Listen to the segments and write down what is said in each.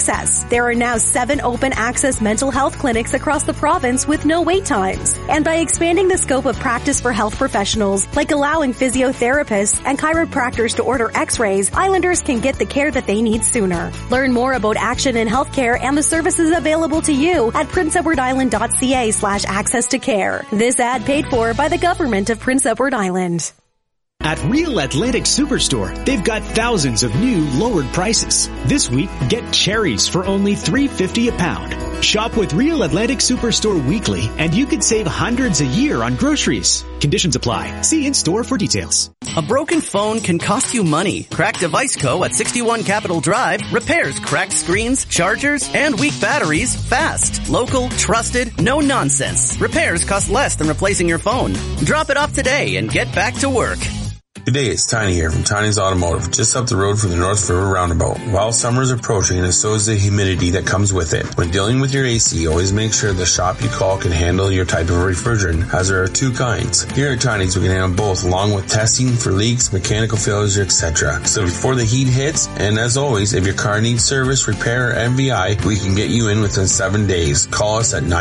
Access. There are now 7 open access mental health clinics across the province with no wait times. And by expanding the scope of practice for health professionals, like allowing physiotherapists and chiropractors to order x-rays, Islanders can get the care that they need sooner. Learn more about Action in Healthcare and the services available to you at princeedwardisland.ca/access to care. This ad paid for by the government of Prince Edward Island. At Real Atlantic Superstore, they've got thousands of new lowered prices. This week, get cherries for only $3.50 a pound. Shop with Real Atlantic Superstore weekly, and you could save hundreds a year on groceries. Conditions apply. See in-store for details. A broken phone can cost you money. Cracked Device Co. at 61 Capitol Drive repairs cracked screens, chargers, and weak batteries fast. Local, trusted, no nonsense. Repairs cost less than replacing your phone. Drop it off today and get back to work. Good day, it's Tiny here from Tiny's Automotive, just up the road from the North River Roundabout. While summer is approaching, and so is the humidity that comes with it. When dealing with your AC, always make sure the shop you call can handle your type of refrigerant, as there are 2 kinds. Here at Tiny's, we can handle both, along with testing for leaks, mechanical failures, etc. So before the heat hits, and as always, if your car needs service, repair, or MVI, we can get you in within 7 days. Call us at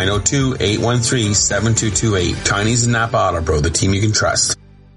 902-813-7228. Tiny's and Napa Auto Pro, the team you can trust.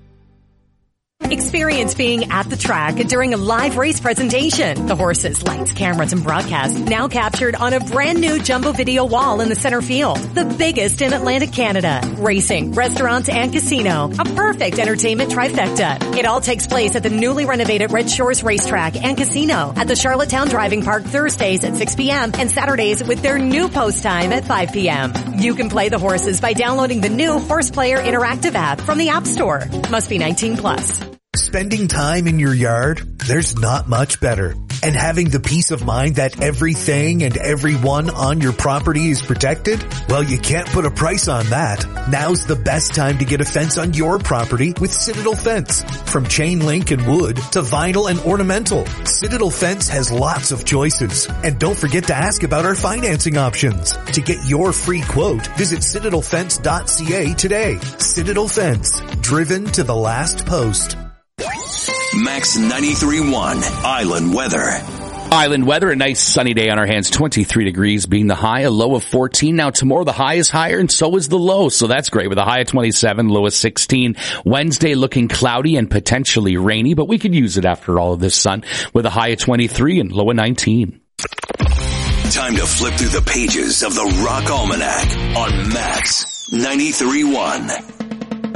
Experience being at the track during a live race presentation. The horses, lights, cameras, and broadcast now captured on a brand new jumbo video wall in the center field. The biggest in Atlantic Canada. Racing, restaurants, and casino. A perfect entertainment trifecta. It all takes place at the newly renovated Red Shores Racetrack and Casino at the Charlottetown Driving Park Thursdays at 6 p.m. and Saturdays with their new post time at 5 p.m. You can play the horses by downloading the new Horse Player Interactive app from the App Store. Must be 18 plus. Spending time in your yard, there's not much better. And having the peace of mind that everything and everyone on your property is protected? Well, you can't put a price on that. Now's the best time to get a fence on your property with Citadel Fence. From chain link and wood to vinyl and ornamental, Citadel Fence has lots of choices. And don't forget to ask about our financing options. To get your free quote, visit citadelfence.ca today. Citadel Fence, driven to the last post. Max 93.1 Island Weather. Island weather, a nice sunny day on our hands, 23 degrees being the high, a low of 14. Now tomorrow the high is higher and so is the low, so that's great with a high of 27, low of 16. Wednesday looking cloudy and potentially rainy, but we could use it after all of this sun with a high of 23 and low of 19. Time to flip through the pages of the Rock Almanac on Max 93.1.